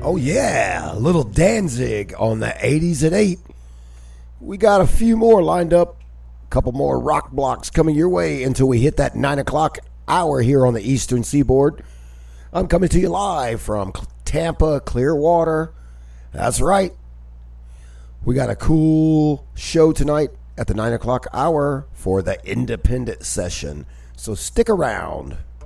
Oh, yeah, little Danzig on the 80s at 8. We got a few more lined up. A couple more rock blocks coming your way until we hit that 9 o'clock hour here on the Eastern Seaboard. I'm coming to you live from Tampa, Clearwater. That's right. We got a cool show tonight at the 9 o'clock hour for the independent session. So stick around.